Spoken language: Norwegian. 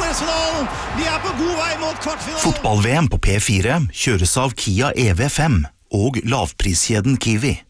åttendelsfinalen. Vi på god vei mot kvartfinalen. Fotball-VM på P4 kjøres av Kia EV5 og lavpriskjeden Kiwi.